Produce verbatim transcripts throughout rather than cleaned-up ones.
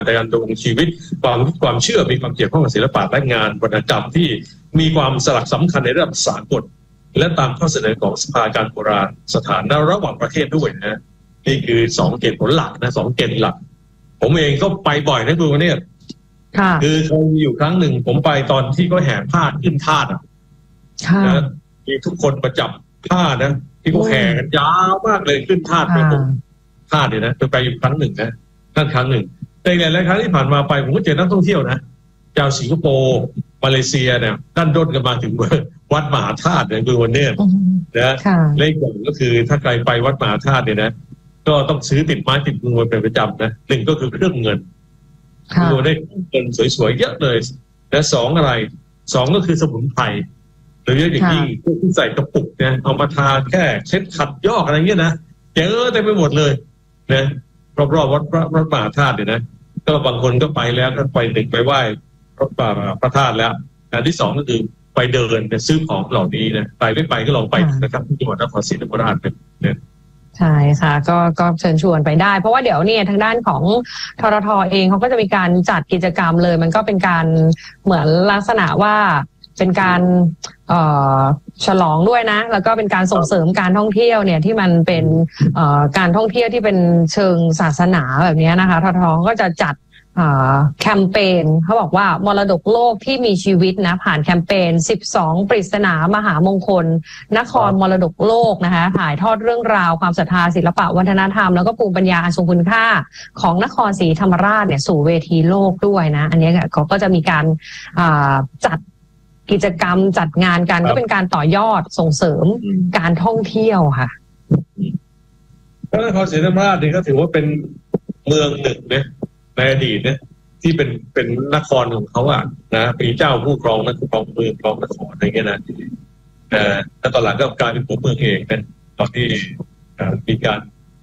การดำรงชีวิตความความเชื่อมีความเกี่ยวข้องกับศิลปะและงานวรรณกรรมที่มีความสลักสำคัญในระดับสากลและตามข้อเสนอของสภาการโบราณสถานระหว่างประเทศด้วยนะนี่คือสองเหตุผลหลักนะสองเกณฑ์หลักผมเองก็ไปบ่อยนะคุณวันนี้คือเคยอยู่ครั้งหนึ่งผมไปตอนที่เขาแห่ผ้าขึ้นธาตุนะมีทุกคนประจับผ้านะที่เขาแห่กันยาวมากเลยขึ้นธาตุไปผมธาตุเนี่ยนะไปอยู่ครั้งหนึ่งนะนั่นครั้งหนึ่งแต่หลายๆครั้งที่ผ่านมาไปผมก็เจอนักท่องเที่ยวนะชาวสิงคโปร์มาเลเซียเนี่ยด้านด้นกันมาถึงวัดมหาธาตุเนี่ยคือวันนี้นะเลขหนึ่งก็คือถ้าใครไปวัดมหาธาตุเนี่ยนะก็ต้องซื้อติดไม้ติดมือเป็นประจำนะหนึ่งก็คือเครื่องเงินคือได้เงินสวยๆเยอะเลยและสองอะไรสองก็คือสมุนไพรโดยเฉพาะอย่างยิ่งพวกที่ใส่กระปุกเนี่ยเอามาทาแค่เช็ดขัดยอกอะไรเงี้ยนะเยอะเต็มไปหมดเลยนะรอบๆวัดพระมหาธาตุเนี่ยนะก็บางคนก็ไปแล้วก็ไปหนึ่งไปไหว้พระพระธาตุแล้วอันที่สองก็คือไปเดินเนี่ยซื้อของเหล่านี้นะไปไม่ไปก็ลองไปนะครับที่จังหวัดนครศรีธรรมราชเนี่ยใช่ค่ะก็ก็เชิญชวนไปได้เพราะว่าเดี๋ยวเนี่ยทางด้านของทรท.เองเขาก็จะมีการจัดกิจกรรมเลยมันก็เป็นการเหมือนลักษณะว่าเป็นการเอ่อฉลองด้วยนะแล้วก็เป็นการส่งเสริมการท่องเที่ยวเนี่ยที่มันเป็นเอ่อการท่องเที่ยวที่เป็นเชิงศาสนาแบบนี้นะคะทรท.ก็จะจัดแคมเปญเขาบอกว่ามรดกโลกที่มีชีวิตนะผ่านแคมเปญสิบสองปริศนามหามงคลนครมรดกโลกนะคะถ่ายทอดเรื่องราวความศรัทธาศิลปะวัฒนธรรมแล้วก็ภูมิปัญญาอันทรงคุณค่าของนครศรีธรรมราชเนี่ยสู่เวทีโลกด้วยนะอันนี้เขาก็จะมีการจัดกิจกรรมจัดงานกันก็เป็นการต่อยอดส่งเสริมการท่องเที่ยวค่ะนครศรีธรรมราชนี่ก็ถือว่าเป็นเมืองหนึ่งนะในอดีตเนี่ยที่เป็นเป็นนครของเขาอ่ะนะมีเจ้าผู้ครองนะผู้ครองเมืองครองนครอะไรเงี้ยนะแต่แล้วตอนหลังก็กลายเป็นหัวเมืองเองนะตอนที่มีการ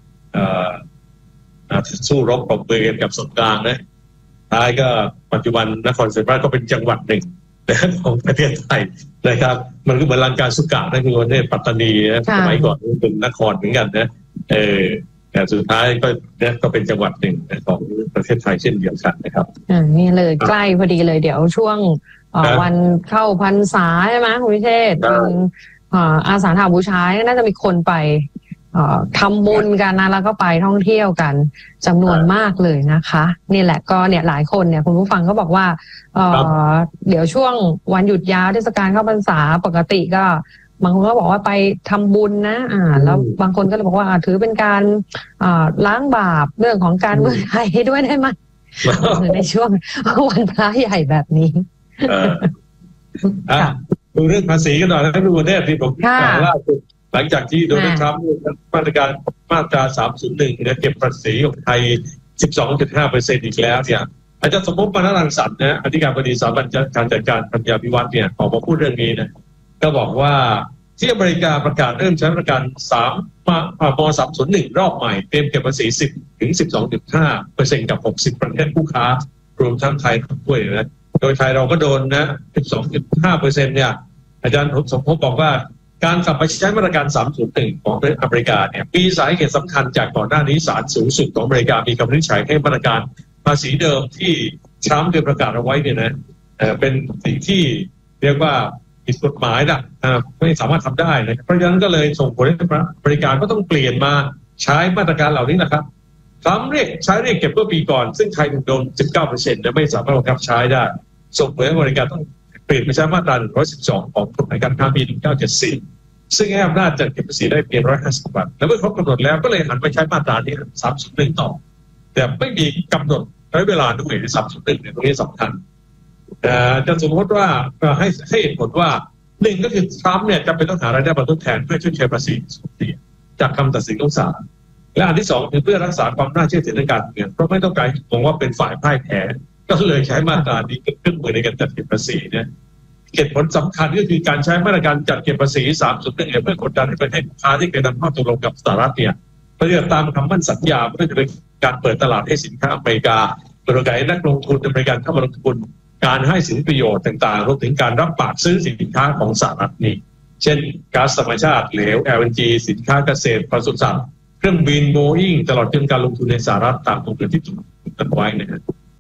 สู้รบปรบมือกันกับส่วนกลางนะท้ายก็ปัจจุบันนครศรีธรรมราชก็เป็นจังหวัดหนึ่งของประเทศไทยนะครับมันก็เหมือนลังกาสุกะนั่นคือวันนี้ปัตตานีนะสมัยก่อนเป็นนครเหมือนกันนะเออแต่สุดท้ายก็เนี่ยก็เป็นจังหวัดหนึ่งของประเทศไทยเช่นเดียวกันนะครับอ่านี่เลยใกล้พอดีเลยเดี๋ยวช่วงวันเข้าพรรษาใช่ไหมคุณพิเชษฐ์วันอาสาฬหบูชาน่าจะมีคนไปทำบุญกันนะแล้วก็ไปท่องเที่ยวกันจำนวนมากเลยนะคะนี่แหละก็เนี่ยหลายคนเนี่ยคุณผู้ฟังก็บอกว่าเดี๋ยวช่วงวันหยุดยาวเทศกาลเข้าพรรษาปกติก็บางคนก็บอกว่าไปทำบุญนะอ่าแล้วบางคนก็เลยบอกว่าถือเป็นการอ่าล้างบาปเรื่องของการเมืองไทยด้วยได้ไหมในช่วงวันพระใหญ่แบบนี้อ่าดูเรื่องภาษีกันหน่อยนะดูเนี่ยที่ผมกล่าวล่าสุดหลังจากที่โดนัลด์ทรัมป์มาตรการมาตราสามศูนย์หนึ่งเนี่ยเก็บภาษีของไทย สิบสองจุดห้าเปอร์เซ็นต์ อีกแล้วเนี่ยอาจารย์สมภพ ปานรังสรรค์นะอธิการบดีสถาบันการจัดการปัญญาภิวัฒน์เนี่ยออกมาพูดเรื่องนี้นะก็บอกว่าที่อเมริกาประกาศเริ่มใช้มาตรการสามม.สามศูนย์หนึ่งรอบใหม่เตรียมเก็บภาษี สิบถึงสิบสองจุดห้าเปอร์เซ็นต์ กับหกสิบประเทศผู้ค้ารวมทั้งไทยด้วยนะโดยไทยเราก็โดนนะ สิบสองจุดห้าเปอร์เซ็นต์ เนี่ยอาจารย์สมภพบอกว่าการกลับไปใช้มาตรการสามศูนย์หนึ่งของอเมริกาเนี่ยมีสาเหตุสำคัญจากก่อนหน้านี้ศาลสูงสุดของอเมริกามีคำวินิจฉัยให้มาตรการภาษีเดิมที่ทรัมป์เคยประกาศเอาไว้เนี่ยนะเป็นสิ่งที่เรียกว่าผิดกฎหมายนะไม่สามารถทำได้นะเพราะฉะนั้นก็เลยส่งผลให้อเมริกาก็ต้องเปลี่ยนมาใช้มาตรการเหล่านี้นะครับทรัมป์เรียกใช้เรียกเก็บเมื่อปีก่อนซึ่งไทยโดน สิบเก้าเปอร์เซ็นต์ และไม่สามารถบังคับใช้ได้ส่งผลให้อเมริกาต้องเปลี่ยนไปใช้มาตราหนึ่งร้อยสิบสองของกฎหมายการค้าปีหนึ่งเก้าเจ็ดสี่ซึ่งให้อำนาจจัดเก็บภาษีได้เพียงหนึ่งร้อยห้าสิบวันแล้วเมื่อครบกำหนดแล้วก็เลยหันไปใช้มาตรานี้สามศูนย์หนึ่งต่อแต่ไม่มีกำหนดใช้เวลาด้วยในสามศูนย์หนึ่งเนี่ยตรงนี้สำคัญแต่จะสมมติว่าให้ให้เหตุผลว่าหนึ่งก็คือทรัมป์เนี่ยจะเป็นต้องหารายได้มาทดแทนเพื่อชดเชยภาษีจากคำตัดสินของศาลและอันที่สองคือเพื่อรักษาความน่าเชื่อถือในการเมืองเพราะไม่ต้องการมองว่าเป็นฝ่ายพ่ายแพ้ก็เลยใช้มาตรานี้เป็นเครื่องมือในการจัดเก็บภาษีเนี่ยเหตุผลสำคัญก็คือการใช้มาตรการจัดเก็บภาษีสามศูนย์หนึ่งเพื่อกดดันให้ประเทศค้าที่เคยทำข้อตกลงกับสหรัฐเนี่ยเพื่อตามคำมั่นสัญญาเพื่อจะเป็นการเปิดตลาดให้สินค้าอเมริกาเปิดโอกาสให้นักลงทุนอเมริกันเข้ามาลงทุนการให้สินประโยชน์ต่างๆรวมถึงการรับปากซื้อสินค้าของสหรัฐนี่เช่นก๊าซธรรมชาติเหลว แอล เอ็น จี สินค้าเกษตรปศุสัตว์เครื่องบินโบอิ้งตลอดจนการลงทุนในสหรัฐตามตรงที่ถูกกำหนดไว้นะครับ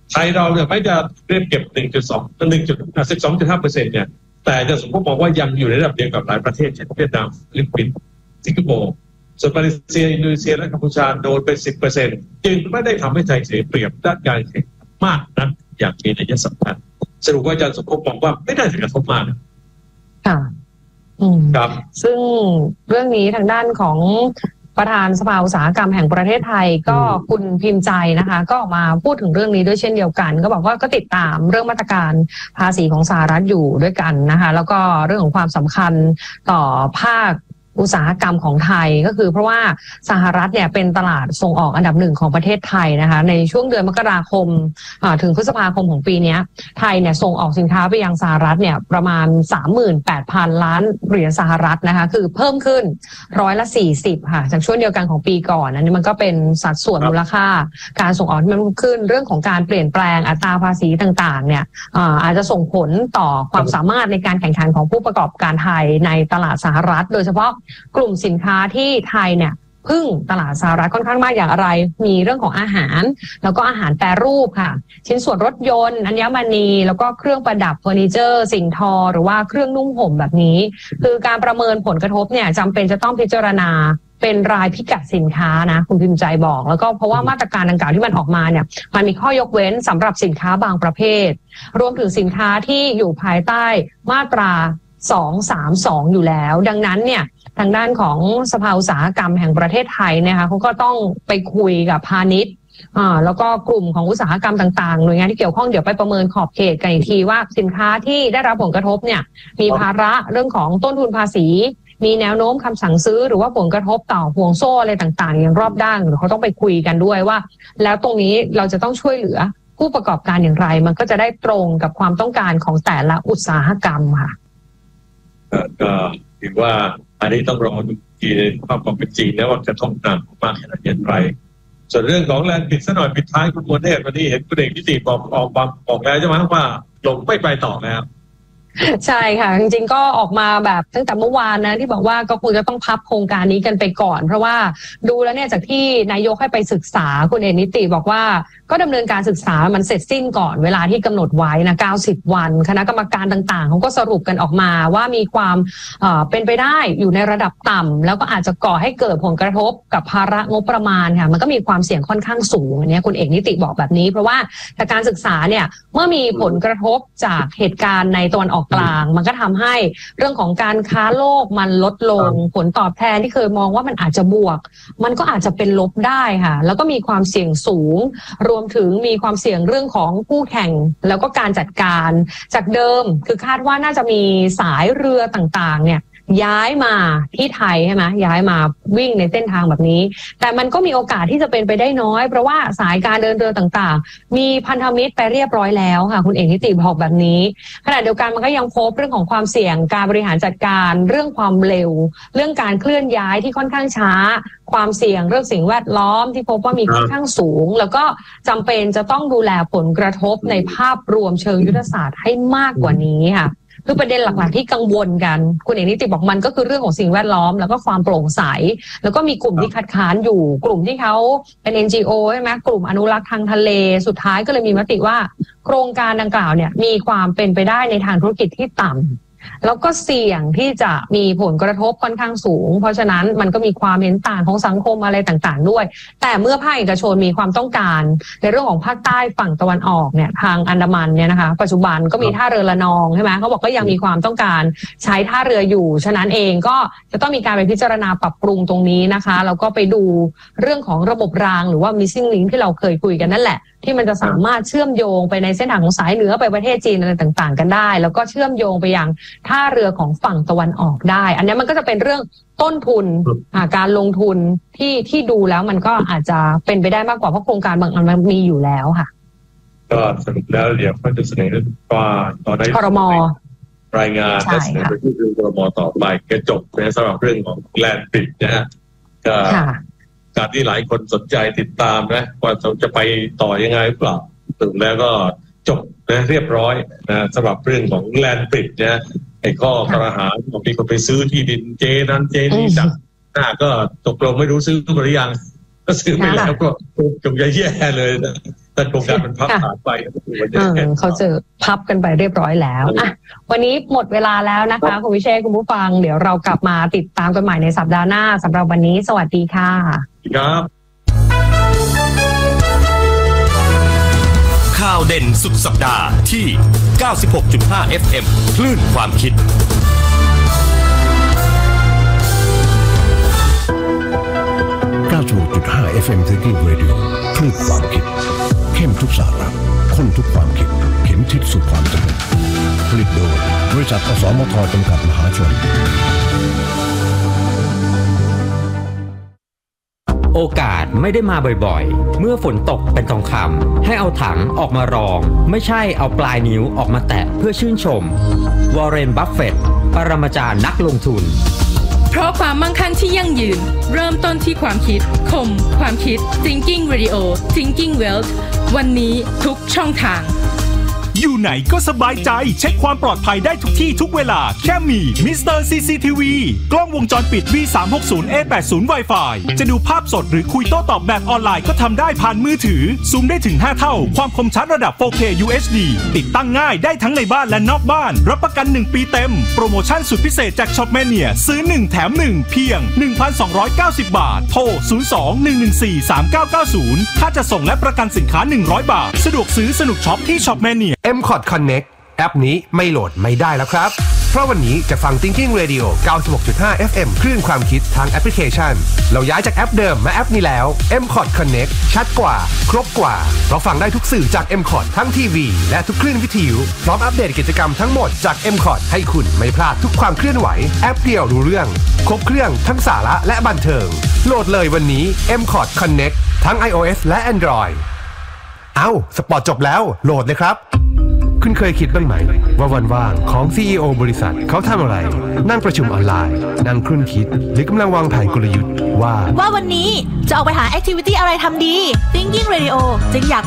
ไทยเราเนี่ยไม่จะเรียบเก็บ หนึ่งจุดสอง หนึ่งจุดสิบสองจุดห้าเปอร์เซ็นต์ เนี่ยแต่จะสมมติมองว่ายังอยู่ในระดับเดียวกับหลายประเทศเช่นเวียดนามฟิลิปปินส์สิงคโปร์ส่วนมาเลเซียอินโดนีเซียและกัมพูชาโดนไป สิบเปอร์เซ็นต์ จึงไม่ได้ทำให้ไทยเสียเปรียบด้านการแข่งขันมากนักอย่างมีนัยสำคัญสรุปว่าอาจารย์สมภพมองว่าไม่ได้ถึงกระทบมากค่ะอืมครับซึ่งเรื่องนี้ทางด้านของประธานสภาอุตสาหกรรมแห่งประเทศไทยก็คุณพิมพ์ใจนะคะก็ออกมาพูดถึงเรื่องนี้ด้วยเช่นเดียวกันก็บอกว่าก็ติดตามเรื่องมาตรการภาษีของสหรัฐอยู่ด้วยกันนะคะแล้วก็เรื่องของความสำคัญต่อภาคอุตสาหกรรมของไทยก็คือเพราะว่าสหรัฐเนี่ยเป็นตลาดส่งออกอันดับหนึ่งของประเทศไทยนะคะในช่วงเดือนมกราคมถึงพฤษภาคมของปีนี้ไทยเนี่ยส่งออกสินค้าไปยังสหรัฐเนี่ยประมาณ สามหมื่นแปดพัน ล้านเหรียญสหรัฐนะคะคือเพิ่มขึ้นร้อยละสี่สิบค่ะจากช่วงเดียวกันของปีก่อนอันนี้มันก็เป็นสัดส่วนมูลค่าการส่งออกที่มันขึ้นเรื่องของการเปลี่ยนแปลงอัตราภาษีต่างๆเนี่ยอาจจะส่งผลต่อความสามารถในการแข่งขันของผู้ประกอบการไทยในตลาดสหรัฐโดยเฉพาะกลุ่มสินค้าที่ไทยเนี่ยพึ่งตลาดสหรัฐค่อนข้างมากอย่างอะไรมีเรื่องของอาหารแล้วก็อาหารแปรรูปค่ะชิ้นส่วนรถยนต์อัญมณีแล้วก็เครื่องประดับเฟอร์นิเจอร์สิ่งทอหรือว่าเครื่องนุ่งห่มแบบนี้คือการประเมินผลกระทบเนี่ยจำเป็นจะต้องพิจารณาเป็นรายพิกัดสินค้านะคุณพิมพ์ใจบอกแล้วก็เพราะว่ามาตรการดังกล่าวที่มันออกมาเนี่ยมันมีข้อยกเว้นสำหรับสินค้าบางประเภทรวมถึงสินค้าที่อยู่ภายใต้มาตราสองสามสองอยู่แล้วดังนั้นเนี่ยทางด้านของสภาอุตสาหกรรมแห่งประเทศไทยนะคะเขาก็ต้องไปคุยกับพาณิชย์อ่าแล้วก็กลุ่มของอุตสาหกรรมต่างๆหน่วยงานที่เกี่ยวข้องเดี๋ยวไปประเมินขอบเขตกันอีกทีว่าสินค้าที่ได้รับผลกระทบเนี่ยมีภาระเรื่องของต้นทุนภาษีมีแนวโน้มคำสั่งซื้อหรือว่าผลกระทบต่อห่วงโซ่อะไรต่างๆอย่างรอบด้านหรือเขาต้องไปคุยกันด้วยว่าแล้วตรงนี้เราจะต้องช่วยเหลือผู้ประกอบการอย่างไรมันก็จะได้ตรงกับความต้องการของแต่ละอุตสาหกรรมค่ะก็ถือว่าอันนี้ต้องรอดูทีในความเป็นจริงนะว่ากระทบหนักมากขนาดอย่างไรส่วนเรื่องของแรงปิดซะหน่อยปิดท้ายคุณโมเดลวันนี้เห็นคุณเอกนิติบอกออกความบอกแล้วใช่ไหมว่าลงไม่ไปต่อแล้วใช่ค่ะจริงๆก็ออกมาแบบตั้งแต่เมื่อวานนะที่บอกว่าก็คงจะต้องพับโครงการนี้กันไปก่อนเพราะว่าดูแล้วเนี่ยจากที่นายกให้ไปศึกษาคุณเอกนิติบอกว่าก็ดำเนินการศึกษามันเสร็จสิ้นก่อนเวลาที่กำหนดไว้นะเก้าสิบวันคณะกรรมการต่างๆเขาก็สรุปกันออกมาว่ามีความเอ่อเป็นไปได้อยู่ในระดับต่ำแล้วก็อาจจะก่อให้เกิดผลกระทบกับภาระงบประมาณค่ะมันก็มีความเสี่ยงค่อนข้างสูงอันนี้คุณเอกนิติบอกแบบนี้เพราะว่าจากการศึกษาเนี่ยเมื่อมีผลกระทบจากเหตุการณ์ในตะวันออกกลางมันก็ทำให้เรื่องของการค้าโลกมันลดลงผลตอบแทนที่เคยมองว่ามันอาจจะบวกมันก็อาจจะเป็นลบได้ค่ะแล้วก็มีความเสี่ยงสูงรวมถึงมีความเสี่ยงเรื่องของคู่แข่งแล้วก็การจัดการจากเดิมคือคาดว่าน่าจะมีสายเรือต่างๆเนี่ยย้ายมาที่ไทยใช่ไหมย้ายมาวิ่งในเส้นทางแบบนี้แต่มันก็มีโอกาสที่จะเป็นไปได้น้อยเพราะว่าสายการเดินเรือต่างๆมีพันธมิตรไปเรียบร้อยแล้วค่ะคุณเอกนิติบอกแบบนี้ขณะเดียวกันมันก็ยังพบเรื่องของความเสี่ยงการบริหารจัดการเรื่องความเร็วเรื่องการเคลื่อนย้ายที่ค่อนข้างช้าความเสี่ยงเรื่องสิ่งแวดล้อมที่พบว่ามีค่อนข้างสูงแล้วก็จำเป็นจะต้องดูแลผลกระทบในภาพรวมเชิงยุทธศาสตร์ให้มากกว่านี้ค่ะคือประเด็นหลักๆที่กังวลกันคุณเอกนิติบอกมันก็คือเรื่องของสิ่งแวดล้อมแล้วก็ความโปร่งใสแล้วก็มีกลุ่มที่คัดค้านอยู่กลุ่มที่เขาเป็น เอ็น จี โอ ใช่ไหมกลุ่มอนุรักษ์ทางทะเลสุดท้ายก็เลยมีมติว่าโครงการดังกล่าวเนี่ยมีความเป็นไปได้ในทางธุรกิจที่ต่ำแล้วก็เสี่ยงที่จะมีผลกระทบค่อนข้างสูงเพราะฉะนั้นมันก็มีความเห็นต่างของสังคมอะไรต่างๆด้วยแต่เมื่อภาคเอกชนมีความต้องการในเรื่องของภาคใต้ฝั่งตะวันออกเนี่ยทางอันดามันเนี่ยนะคะปัจจุบันก็มีท่าเรือละนองใช่ไหมเขาบอกก็ยังมีความต้องการใช้ท่าเรืออยู่ฉะนั้นเองก็จะต้องมีการไปพิจารณาปรับปรุงตรงนี้นะคะแล้วก็ไปดูเรื่องของระบบรางหรือว่า missing link ที่เราเคยคุยกันนั่นแหละที่มันจะสามารถเชื่อมโยงไปในเส้นทางของสายเหนือไปประเทศจีนอะไรต่างๆกันได้แล้วก็เชื่อมโยงไปยังท่าเรือของฝั่งตะวันออกได้อันนี้มันก็จะเป็นเรื่องต้นทุนการลงทุนที่ที่ดูแล้วมันก็อาจจะเป็นไปได้มากกว่าเพราะโครงการบางอันมันมีอยู่แล้วค่ะก็สรุปแล้วเดี๋ยวก็จะเสนอว่าตอนนี้ครม. รายงานและเสนอไปที่ครม.ต่อไปก็จบนะสำหรับเรื่องของแลนด์ปิดนะฮะก็การที่หลายคนสนใจติดตามนะว่าจะไปต่อยังไงหรือเปล่าถึงแล้วก็จบนะเรียบร้อยนะสำหรับเรื่องของแลนด์ปิดนะไอ้ข้อกระหาของมีคนไปซื้อที่ดินเจนั้นเจนี้ดักหน้าก็ตกลงไม่รู้ซื้อหรือยังก็ซื้อไปแล้วก็จงแย่เลยนะแต่โครงการมันพับผ่านไปเขาเจอพับกันไปเรียบร้อยแล้วอ่ะวันนี้หมดเวลาแล้วนะคะคุณวิเชษคุณผู้ฟังเดี๋ยวเรากลับมาติดตามกันใหม่ในสัปดาห์หน้าสำหรับวันนี้สวัสดีค่ะครับข่าวเด่นสุดสัปดาห์ที่ เก้าสิบหกจุดห้า เอฟ เอ็ม คลื่นความคิดเก้าสิบหกจุดห้า เอฟ เอ็ม Thinking Radio คลื่นความคิดเข้มทุกสาระข้นทุกความคิดเข็มทิศสู่ความสำเร็จผลิตโดยบริษัทอสมทจำกัดมหาชนโอกาสไม่ได้มาบ่อยๆเมื่อฝนตกเป็นทองคำให้เอาถังออกมารองไม่ใช่เอาปลายนิ้วออกมาแตะเพื่อชื่นชมวอร์เรน บัฟเฟตต์ปรมาจารย์นักลงทุนเพราะความมั่งคั่งที่ยั่งยืนเริ่มต้นที่ความคิดคมความคิด Thinking Radio Thinking Wealth วันนี้ทุกช่องทางอยู่ไหนก็สบายใจเช็คความปลอดภัยได้ทุกที่ทุกเวลาแค่มี มิสเตอร์ ซี ซี ที วี กล้องวงจรปิด วี สามหกศูนย์ เอ แปดสิบ Wi-Fi จะดูภาพสดหรือคุยโต้ตอบแบบออนไลน์ก็ทำได้ผ่านมือถือซูมได้ถึงห้าเท่าความคมชัดระดับ โฟร์เค ยู เอช ดี ติดตั้งง่ายได้ทั้งในบ้านและนอกบ้านรับประกันหนึ่งปีเต็มโปรโมชั่นสุดพิเศษจากช็อปแมเนียซื้อหนึ่งแถมหนึ่งเพียง หนึ่งพันสองร้อยเก้าสิบ บาทโทรศูนย์ สอง หนึ่ง หนึ่ง สี่ สาม เก้า เก้า ศูนย์ค่าจะส่งและประกันสินค้าหนึ่งร้อยบาทสะดวกซื้อสนุกช็อปที่ช็อปแมเนียเอ็ม คอร์ด Connectแอปนี้ไม่โหลดไม่ได้แล้วครับเพราะวันนี้จะฟัง Thinking Radio เก้าสิบหกจุดห้า เอฟ เอ็ม คลื่นความคิดทางแอปพลิเคชันเราย้ายจากแอปเดิมมาแอปนี้แล้ว เอ็ม คอร์ด Connect ชัดกว่าครบกว่าเราฟังได้ทุกสื่อจาก เอ็ม คอร์ด ทั้งทีวีและทุกคลื่นวิทยุพร้อมอัปเดตกิจกรรมทั้งหมดจาก เอ็ม คอร์ด ให้คุณไม่พลาดทุกความเคลื่อนไหวแอปเดียวรู้เรื่องครบเครื่องทั้งสาระและบันเทิงโหลดเลยวันนี้ เอ็ม คอร์ด Connect ทั้ง iOS และ Android เอ้าสปอร์ตจบแล้วโหลดเลยครับคุณเคยคิดบ้างไหมว่าวันว่างของ ซี อี โอ บริษัทเขาทำอะไรนั่งประชุมออนไลน์นั่งครุ่นคิดหรือกำลังวางแผนกลยุทธ์ว่าว่าวันนี้จะออกไปหาแอคทิวิตี้อะไรทำดี Thinking Radio จึงอยาก